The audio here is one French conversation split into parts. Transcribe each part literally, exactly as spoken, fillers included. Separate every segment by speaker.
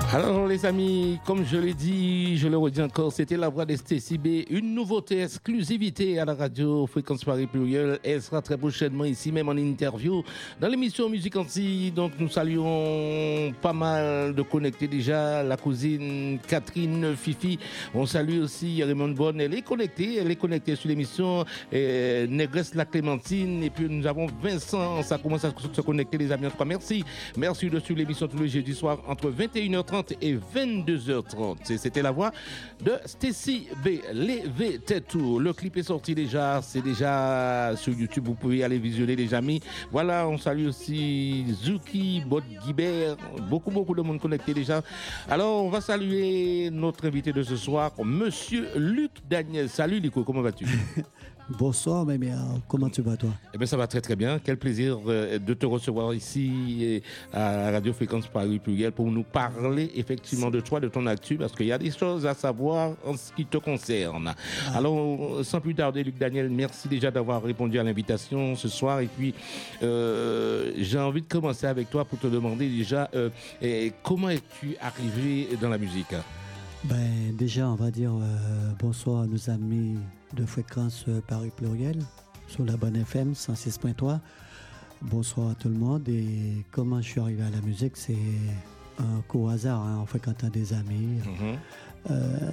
Speaker 1: Alors les amis, comme je l'ai dit, je le redis encore, c'était la voix d'Stécie B, une nouveauté, exclusivité à la radio Fréquence Paris Pluriel. Elle sera très prochainement ici même en interview dans l'émission Musique Antilles. Donc nous saluons pas mal de connectés déjà, la cousine Catherine Fifi. On salue aussi Raymond Bonne, elle est connectée, elle est connectée sur l'émission euh, Négresse la Clémentine. Et puis nous avons Vincent, ça commence à se connecter les amis. En tout cas, merci, merci de suivre l'émission tous les jeudis soirs entre vingt et une heures trente et vingt-deux heures trente. C'était la voix de Stécie B. Lévé Tétou. Le clip est sorti déjà, c'est déjà sur YouTube, vous pouvez aller visionner les amis. Voilà, on salue aussi Zouki, Bot Guibert, beaucoup beaucoup de monde connecté déjà. Alors on va saluer notre invité de ce soir, Monsieur Luc Daniel. Salut Nico, comment vas-tu?
Speaker 2: Bonsoir, mais comment tu vas toi?
Speaker 1: Eh bien, ça va très très bien. Quel plaisir euh, de te recevoir ici à Radio Fréquence Paris Pluriel pour nous parler effectivement de toi, de ton actu, parce qu'il y a des choses à savoir en ce qui te concerne. Ah. Alors, sans plus tarder, Luc Daniel, merci déjà d'avoir répondu à l'invitation ce soir. Et puis, euh, j'ai envie de commencer avec toi pour te demander déjà euh, et comment es-tu arrivé dans la musique?
Speaker 2: Ben, déjà, on va dire euh, bonsoir à nos amis de Fréquence Paris Pluriel sur la bonne F M cent six point trois. Bonsoir à tout le monde. Et comment je suis arrivé à la musique, c'est un court hasard, hein, en fréquentant des amis. Mm-hmm.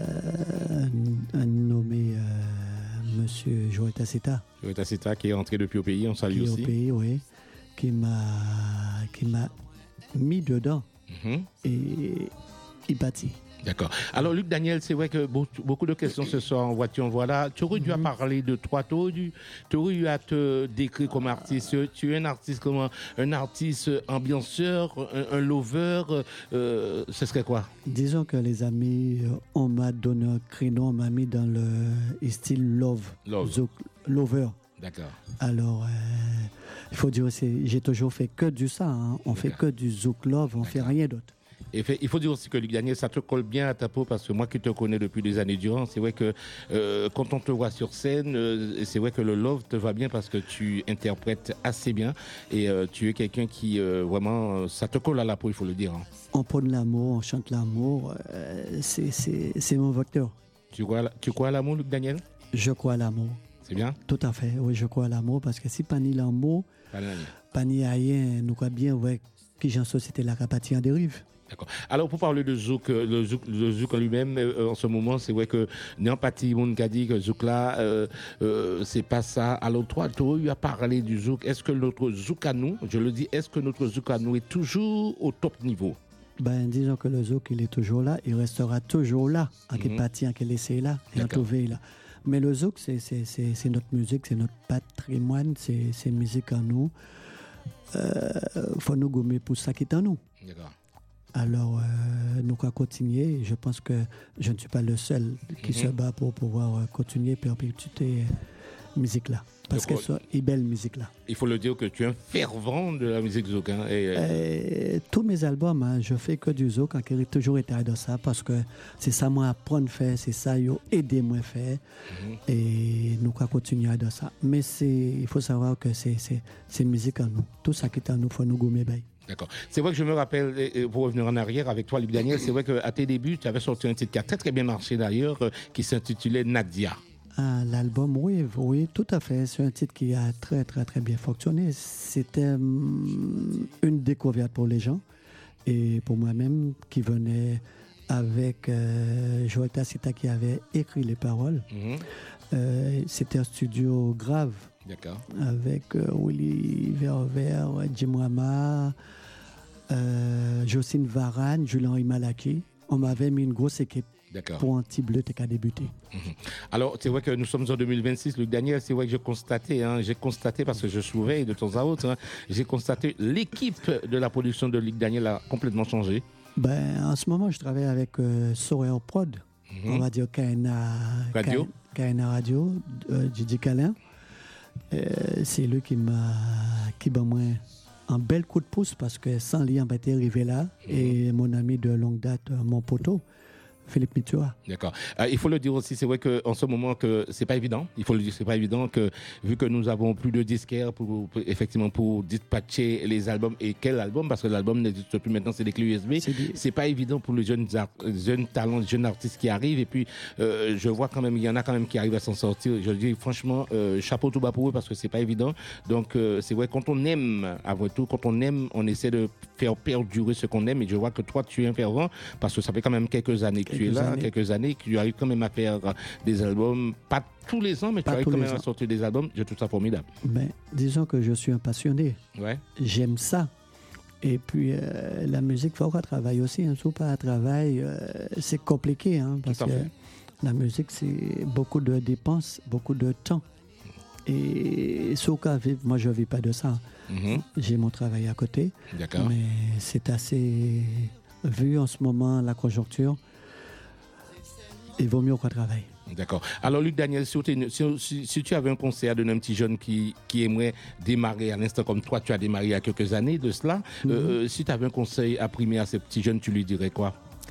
Speaker 2: euh, un, un nommé euh, Monsieur Joël Tacita.
Speaker 1: Joël Tacita qui est rentré depuis au pays, on salue
Speaker 2: qui
Speaker 1: aussi.
Speaker 2: Au pays, oui. Qui m'a, qui m'a mis dedans. Mm-hmm. Et il bâtit.
Speaker 1: D'accord. Alors, Luc Daniel, c'est vrai que beaucoup de questions ce soir en voiture. Voilà. Tu aurais dû mm-hmm. parler de toi. Tu aurais dû, tu aurais eu à te décrire comme artiste. Tu es un artiste comment? Un artiste ambianceur, un, un lover. Euh, ce serait quoi?
Speaker 2: Disons que les amis, on m'a donné un créneau, on m'a mis dans le style love.
Speaker 1: Love.
Speaker 2: Zouk, lover.
Speaker 1: D'accord.
Speaker 2: Alors, euh, il faut dire aussi, j'ai toujours fait que du ça. Hein. On D'accord. fait que du zouk love, on ne fait rien d'autre.
Speaker 1: Et fait, il faut dire aussi que Luc Daniel, ça te colle bien à ta peau parce que moi qui te connais depuis des années durant, c'est vrai que euh, quand on te voit sur scène, euh, c'est vrai que le love te va bien parce que tu interprètes assez bien et euh, tu es quelqu'un qui euh, vraiment, ça te colle à la peau, il faut le dire. Hein.
Speaker 2: On prône l'amour, on chante l'amour, euh, c'est, c'est, c'est mon vecteur.
Speaker 1: Tu crois, tu crois à l'amour, Luc Daniel?
Speaker 2: Je crois à l'amour.
Speaker 1: C'est bien?
Speaker 2: Tout à fait, oui, je crois à l'amour parce que si pas ni l'amour, pas ni rien, nous croyons bien ouais, que j'ai en société la capacité en dérive.
Speaker 1: D'accord. Alors pour parler de Zouk, le Zouk, le Zouk en lui-même, euh, en ce moment, c'est vrai que Néampati Moun qui a dit que Zouk là, euh, euh, c'est pas ça. Alors toi, tu as eu à parler du Zouk. Est-ce que notre Zouk à nous, je le dis, est-ce que notre Zouk à nous est toujours au top niveau?
Speaker 2: Ben disons que le Zouk il est toujours là, il restera toujours là, en qu'il parti, en qu'il essaie là, et en trouvé là. Mais le Zouk, c'est, c'est, c'est, c'est notre musique, c'est notre patrimoine, c'est, c'est musique en nous. Il euh, faut nous gommer pour ça qui est en nous. D'accord. Alors, euh, nous allons continuer. Je pense que je ne suis pas le seul qui mm-hmm. se bat pour pouvoir euh, continuer et perpétuer la musique là. Parce que c'est une belle musique là.
Speaker 1: Il faut le dire que tu es un fervent de la musique zouk. Hein, et,
Speaker 2: euh... tous mes albums, hein, je fais que du zouk, qui a toujours été de ça, parce que c'est ça moi apprendre à faire, c'est ça yo aider moi à faire. Mm-hmm. Et nous allons continuer à de ça. Mais c'est, il faut savoir que c'est, c'est, c'est musique en nous. Tout ça qui est en nous, il faut nous gommer.
Speaker 1: D'accord. C'est vrai que je me rappelle, pour revenir en arrière avec toi, Luc Daniel, c'est vrai qu'à tes débuts, tu avais sorti un titre qui a très très bien marché d'ailleurs, qui s'intitulait Nadia.
Speaker 2: Ah, l'album, oui, oui, tout à fait. C'est un titre qui a très très très bien fonctionné. C'était um, une découverte pour les gens et pour moi-même qui venait avec euh, Joël Tacita qui avait écrit les paroles. Mm-hmm. Euh, c'était un studio grave.
Speaker 1: D'accord.
Speaker 2: Avec euh, Willy Verver, Jim Rama, euh, Jocelyne Varane, Julien Imalaki. On m'avait mis une grosse équipe. D'accord. Pour Anti-Bleu qui a débuté.
Speaker 1: Mmh. Alors, c'est vrai que nous sommes en deux mille vingt-six, Luc Daniel, c'est vrai que j'ai constaté, hein, j'ai constaté parce que je surveille de temps à autre, hein, j'ai constaté l'équipe de la production de Luc Daniel a complètement changé.
Speaker 2: Ben, en ce moment, je travaille avec euh, Soraya Prod, mmh. on va dire K N A Radio, K N A Radio, euh, Didi Calin. Euh, c'est lui qui m'a, qui m'a moins un bel coup de pouce parce que sans lui, on va être arrivé là. Mmh. Et mon ami de longue date, mon poteau, Philippe Mitura.
Speaker 1: D'accord. Euh, il faut le dire aussi, c'est vrai qu'en ce moment, que c'est pas évident. Il faut le dire, c'est pas évident que, vu que nous avons plus de disquaires pour, pour effectivement, pour dispatcher les albums. Et quel album? Parce que l'album n'existe plus maintenant, c'est des clés U S B. C'est, des... c'est pas évident pour les jeunes, art, jeunes talents, jeunes artistes qui arrivent. Et puis, euh, je vois quand même, il y en a quand même qui arrivent à s'en sortir. Je dis, franchement, euh, chapeau tout bas pour eux parce que c'est pas évident. Donc, euh, c'est vrai, quand on aime, avant tout, quand on aime, on essaie de faire perdurer ce qu'on aime. Et je vois que toi, tu es un fervent parce que ça fait quand même quelques années que tu es là, années. quelques années, que tu arrives quand même à faire des albums, pas tous les ans, mais pas tu arrives quand même ans. à sortir des albums. Je trouve ça formidable.
Speaker 2: Ben, disons que je suis un passionné.
Speaker 1: Ouais.
Speaker 2: J'aime ça. Et puis, euh, la musique, il faut qu'on travaille aussi. Hein. Si pas à travail, euh, c'est compliqué. Hein, parce que la musique, c'est beaucoup de dépenses, beaucoup de temps. Et sauf qu'à vivre, moi, je ne vis pas de ça. Mm-hmm. J'ai mon travail à côté.
Speaker 1: D'accord.
Speaker 2: Mais c'est assez... Vu en ce moment la conjoncture, il vaut mieux qu'on travaille.
Speaker 1: D'accord. Alors, Luc Daniel, si, si, si tu avais un conseil à donner à un petit jeune qui, qui aimerait démarrer à l'instant comme toi, tu as démarré il y a quelques années de cela, mm-hmm. euh, si tu avais un conseil à primer à ces petits jeunes, tu lui dirais quoi?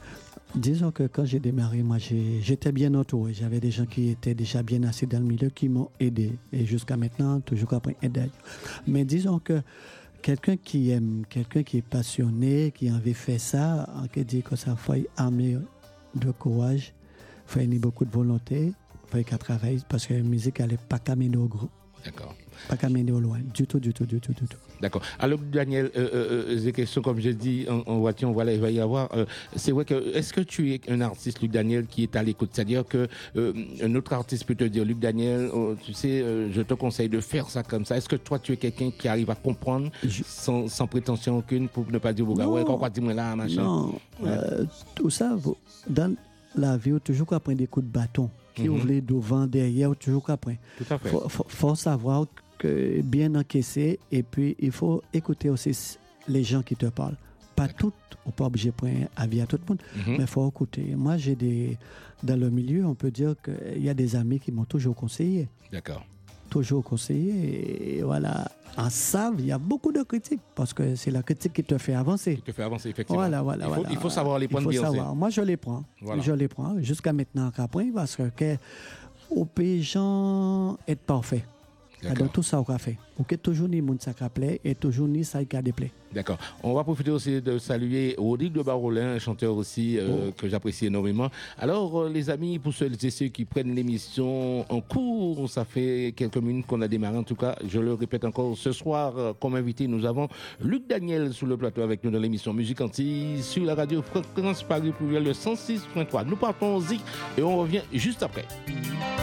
Speaker 2: Disons que quand j'ai démarré, moi, j'ai, j'étais bien entouré. J'avais des gens qui étaient déjà bien assis dans le milieu qui m'ont aidé. Et jusqu'à maintenant, toujours après aider. Mais disons que quelqu'un qui aime, quelqu'un qui est passionné, qui a envie de faire ça, qui dit que ça faut armer de courage, il faut avoir beaucoup de volonté, il faut qu'à travailler parce que la musique, elle n'est pas qu'à mener au gros.
Speaker 1: D'accord.
Speaker 2: Pas qu'à mener au loin. Du tout, du tout, du tout, du tout.
Speaker 1: D'accord. Alors, Daniel, euh, euh, des questions, comme je dis, en, en voiture, voilà, il va y avoir. Euh, c'est vrai que, est-ce que tu es un artiste, Luc Daniel, qui est à l'écoute? C'est-à-dire que euh, un autre artiste peut te dire, Luc Daniel, oh, tu sais, euh, je te conseille de faire ça comme ça. Est-ce que toi, tu es quelqu'un qui arrive à comprendre je... sans, sans prétention aucune pour ne pas dire, oh, ouais, quoi, dis-moi là, machin?
Speaker 2: Non. Ouais. Euh, tout ça, dans la vie, toujours qu'on prend des coups de bâton. Qui ouvrent les devant, derrière, toujours qu'après.
Speaker 1: Tout à fait.
Speaker 2: Il faut, faut, faut savoir que bien encaisser et puis il faut écouter aussi les gens qui te parlent. Pas toutes, on n'est pas obligé de prendre avis à tout le monde, mm-hmm. mais il faut écouter. Moi, j'ai des... Dans le milieu, on peut dire qu'il y a des amis qui m'ont toujours conseillé.
Speaker 1: D'accord.
Speaker 2: Toujours conseillé. Et voilà. En ça, il y a beaucoup de critiques parce que c'est la critique qui te fait avancer.
Speaker 1: Qui te fait avancer, effectivement.
Speaker 2: Voilà, voilà,
Speaker 1: il, faut,
Speaker 2: voilà.
Speaker 1: il faut savoir les prendre
Speaker 2: bien.
Speaker 1: Il faut
Speaker 2: savoir. Moi, je les prends. Voilà. Je les prends jusqu'à maintenant qu'après parce que au pays, gens être parfait. Donc tout ça, on a fait. On a toujours ni monde ça qui plaît et toujours ni ça qui a déplaît.
Speaker 1: D'accord. On va profiter aussi de saluer Rodrigue de Barolin, un chanteur aussi euh, oh. que j'apprécie énormément. Alors, euh, les amis, pour ceux et ceux qui prennent l'émission en cours, ça fait quelques minutes qu'on a démarré. En tout cas, je le répète encore, ce soir, euh, comme invité, nous avons Luc Daniel sur le plateau avec nous dans l'émission Musique Antilles sur la radio Fréquence Paris Pluriel, le cent six point trois. Nous partons au Zik et on revient juste après.